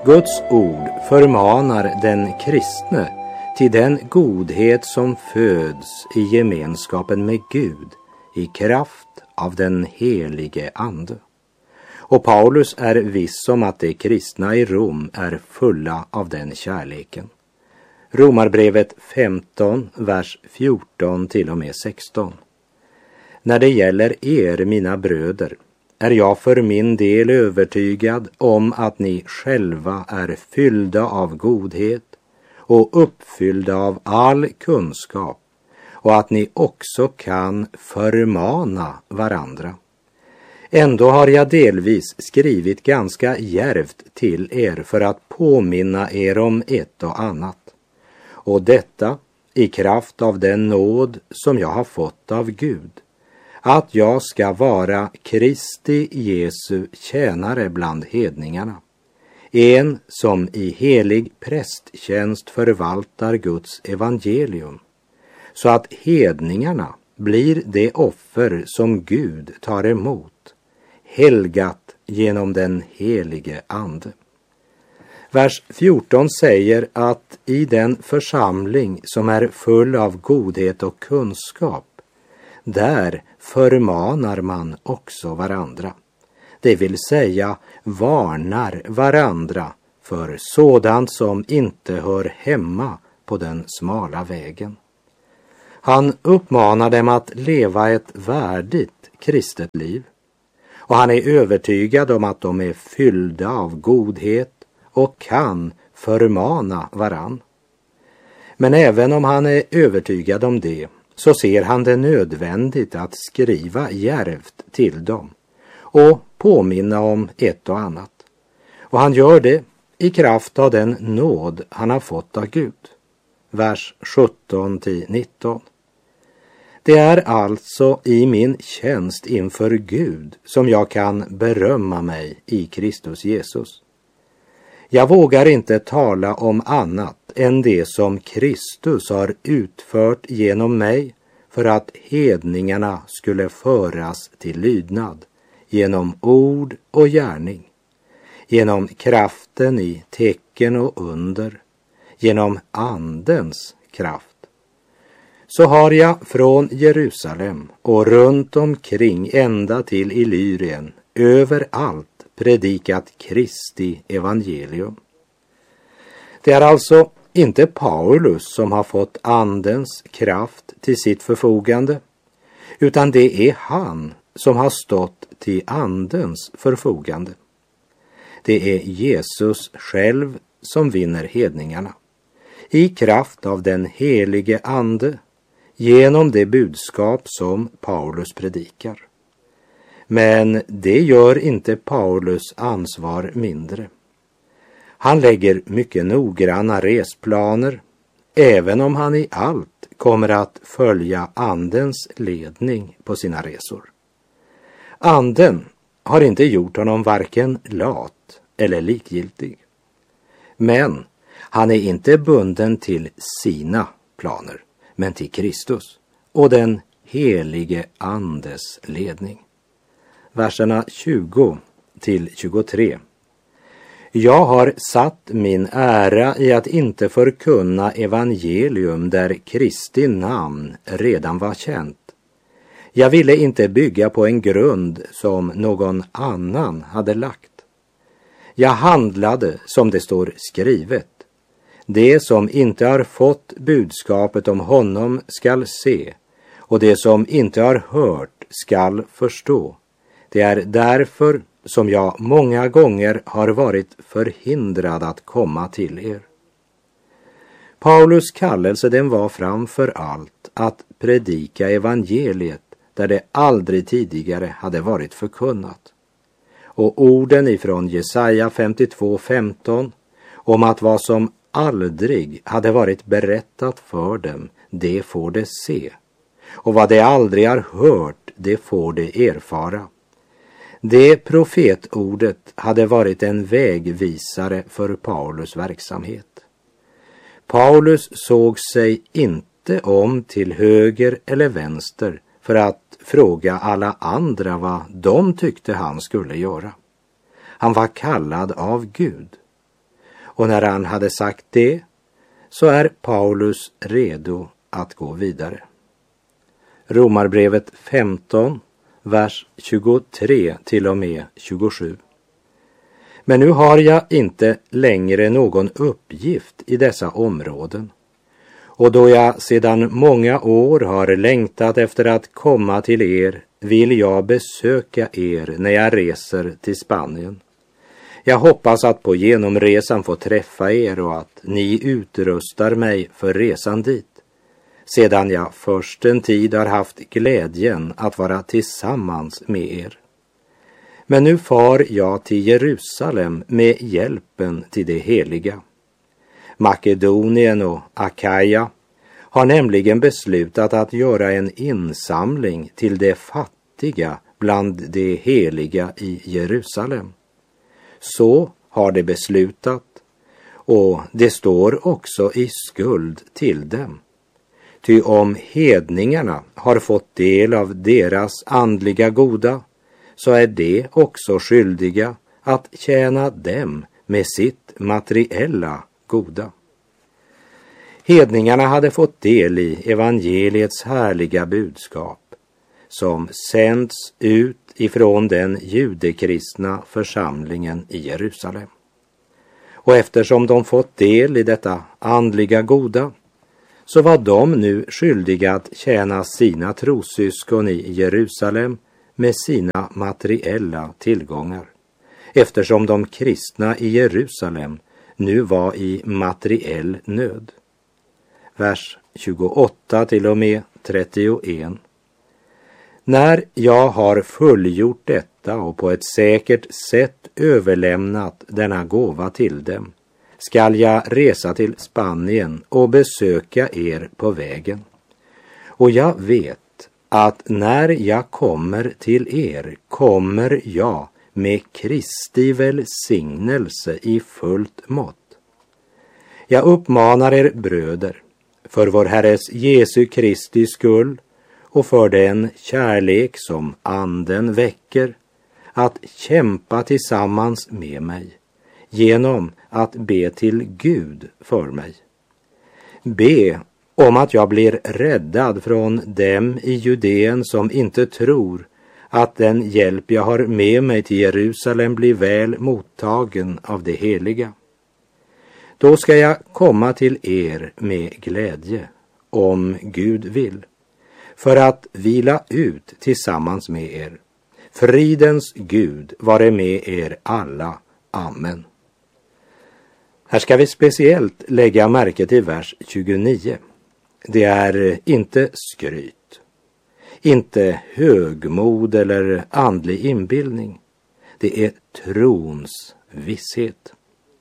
Guds ord förmanar den kristne till den godhet som föds i gemenskapen med Gud i kraft av den helige Ande. Och Paulus är viss om att de kristna i Rom är fulla av den kärleken. Romarbrevet 15, vers 14 till och med 16. När det gäller er, mina bröder, är jag för min del övertygad om att ni själva är fyllda av godhet och uppfyllda av all kunskap och att ni också kan förmana varandra. Ändå har jag delvis skrivit ganska djärvt till er för att påminna er om ett och annat. Och detta i kraft av den nåd som jag har fått av Gud, att jag ska vara Kristi Jesu tjänare bland hedningarna, en som i helig prästtjänst förvaltar Guds evangelium, så att hedningarna blir det offer som Gud tar emot, helgat genom den helige Ande. Vers 14 säger att i den församling som är full av godhet och kunskap, där förmanar man också varandra. Det vill säga varnar varandra för sådant som inte hör hemma på den smala vägen. Han uppmanar dem att leva ett värdigt kristet liv. Och han är övertygad om att de är fyllda av godhet och kan förmana varann. Men även om han är övertygad om det, så ser han det nödvändigt att skriva djärvt till dem och påminna om ett och annat. Och han gör det i kraft av den nåd han har fått av Gud. Vers 17-19. Det är alltså i min tjänst inför Gud som jag kan berömma mig i Kristus Jesus. Jag vågar inte tala om annat än det som Kristus har utfört genom mig för att hedningarna skulle föras till lydnad genom ord och gärning, genom kraften i tecken och under, genom Andens kraft. Så har jag från Jerusalem och runt omkring ända till Illyrien överallt predikat Kristi evangelium. Det är alltså inte Paulus som har fått Andens kraft till sitt förfogande, utan det är han som har stått till Andens förfogande. Det är Jesus själv som vinner hedningarna, i kraft av den helige Ande, genom det budskap som Paulus predikar. Men det gör inte Paulus ansvar mindre. Han lägger mycket noggranna resplaner, även om han i allt kommer att följa Andens ledning på sina resor. Anden har inte gjort honom varken lat eller likgiltig. Men han är inte bunden till sina planer, men till Kristus och den helige Andes ledning. Verserna 20-23. Jag har satt min ära i att inte förkunna evangelium där Kristi namn redan var känt. Jag ville inte bygga på en grund som någon annan hade lagt. Jag handlade som det står skrivet. Det som inte har fått budskapet om honom skall se, och det som inte har hört skall förstå. Det är därför som jag många gånger har varit förhindrad att komma till er. Paulus kallelse, den var framför allt att predika evangeliet där det aldrig tidigare hade varit förkunnat. Och orden ifrån Jesaja 52:15 om att vad som aldrig hade varit berättat för dem, det får de se. Och vad de aldrig har hört, det får de erfara. Det profetordet hade varit en vägvisare för Paulus verksamhet. Paulus såg sig inte om till höger eller vänster för att fråga alla andra vad de tyckte han skulle göra. Han var kallad av Gud. Och när han hade sagt det, så är Paulus redo att gå vidare. Romarbrevet 15, vers 23 till och med 27. Men nu har jag inte längre någon uppgift i dessa områden. Och då jag sedan många år har längtat efter att komma till er, vill jag besöka er när jag reser till Spanien. Jag hoppas att på genomresan få träffa er och att ni utrustar mig för resan dit, sedan jag först en tid har haft glädjen att vara tillsammans med er. Men nu far jag till Jerusalem med hjälpen till det heliga. Makedonien och Akaja har nämligen beslutat att göra en insamling till de fattiga bland de heliga i Jerusalem. Så har de beslutat, och det står också i skuld till dem. Ty om hedningarna har fått del av deras andliga goda, så är de också skyldiga att tjäna dem med sitt materiella goda. Hedningarna hade fått del i evangeliets härliga budskap, som sänds ut ifrån den judekristna församlingen i Jerusalem. Och eftersom de fått del i detta andliga goda, så var de nu skyldiga att tjäna sina trossyskon i Jerusalem med sina materiella tillgångar, eftersom de kristna i Jerusalem nu var i materiell nöd. Vers 28 till och med 31. När jag har fullgjort detta och på ett säkert sätt överlämnat denna gåva till dem, skall jag resa till Spanien och besöka er på vägen. Och jag vet att när jag kommer till er, kommer jag med Kristi välsignelse i fullt mått. Jag uppmanar er bröder, för vår Herres Jesu Kristi skull och för den kärlek som anden väcker, att kämpa tillsammans med mig genom att be till Gud för mig. Be om att jag blir räddad från dem i Judeen som inte tror att den hjälp jag har med mig till Jerusalem blir väl mottagen av det heliga. Då ska jag komma till er med glädje, om Gud vill, för att vila ut tillsammans med er. Fridens Gud vare med er alla. Amen. Här ska vi speciellt lägga märke till vers 29. Det är inte skryt, inte högmod eller andlig inbildning. Det är trons visshet.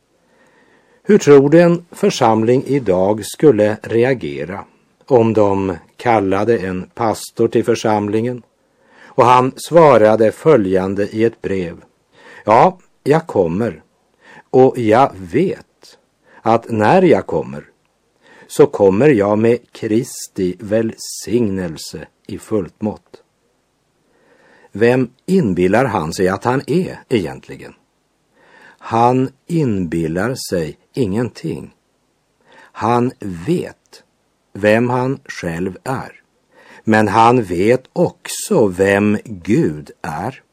Hur tror du en församling idag skulle reagera om de kallade en pastor till församlingen och han svarade följande i ett brev: ja, jag kommer, och jag vet att när jag kommer så kommer jag med Kristi välsignelse i fullt mått. Vem inbillar han sig att han är egentligen? Han inbillar sig ingenting. Han vet vem han själv är. Men han vet också vem Gud är.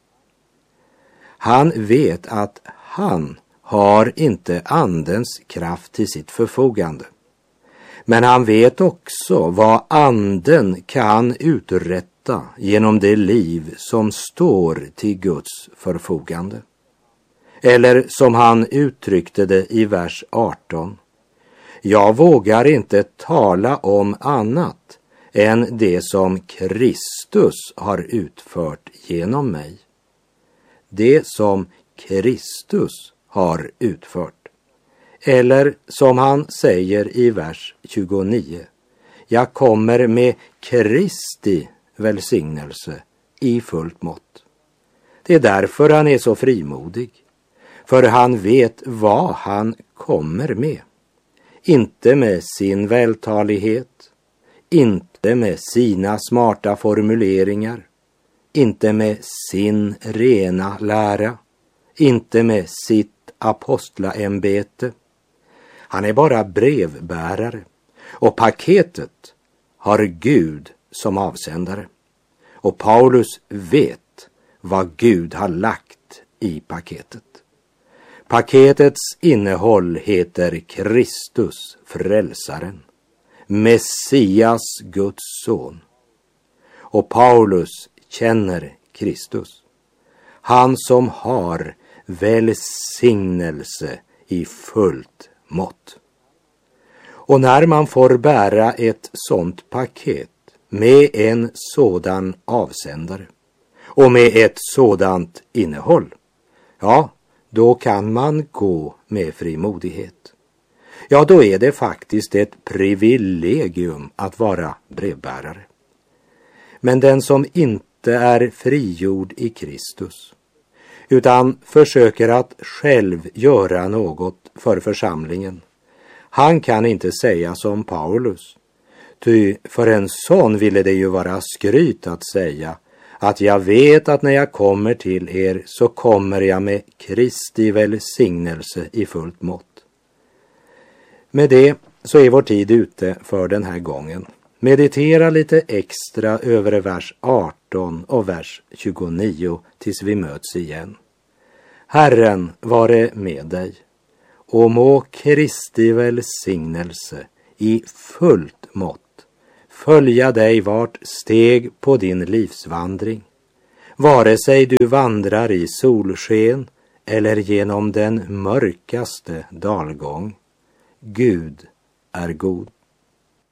Han vet att han har inte andens kraft till sitt förfogande. Men han vet också vad anden kan uträtta genom det liv som står till Guds förfogande. Eller som han uttryckte det i vers 18. Jag vågar inte tala om annat än det som Kristus har utfört genom mig. Det som Kristus har utfört. Eller som han säger i vers 29. Jag kommer med Kristi välsignelse i fullt mått. Det är därför han är så frimodig. För han vet vad han kommer med. Inte med sin vältalighet, inte med sina smarta formuleringar, inte med sin rena lära, inte med sitt apostlaämbete, Han är bara brevbärare och paketet har Gud som avsändare. Och Paulus vet vad Gud har lagt i paketet. Paketets innehåll heter Kristus, frälsaren, Messias, Guds son. Och Paulus känner Kristus, han som har välsignelse i fullt mått. Och när man får bära ett sådant paket med en sådan avsändare och med ett sådant innehåll, ja, då kan man gå med frimodighet. Ja, då är det faktiskt ett privilegium att vara brevbärare. Men den som inte är frigjord i Kristus, utan försöker att själv göra något för församlingen, han kan inte säga som Paulus. Ty för en sån ville det ju vara skryt att säga att jag vet att när jag kommer till er så kommer jag med Kristi välsignelse i fullt mått. Med det så är vår tid ute för den här gången. Meditera lite extra över vers 18 och vers 29 tills vi möts igen. Herren vare med dig, och må Kristi välsignelse i fullt mått följa dig vart steg på din livsvandring, vare sig du vandrar i solsken eller genom den mörkaste dalgång. Gud är god.